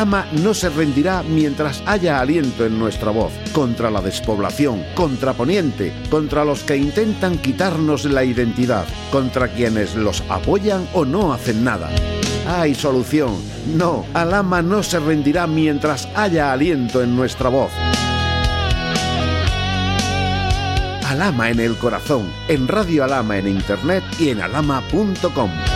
Alhama no se rendirá mientras haya aliento en nuestra voz, contra la despoblación, contra Poniente, contra los que intentan quitarnos la identidad, contra quienes los apoyan o no hacen nada. Hay solución. No, Alhama no se rendirá mientras haya aliento en nuestra voz. Alhama en el corazón, en Radio Alhama en internet y en alhama.com.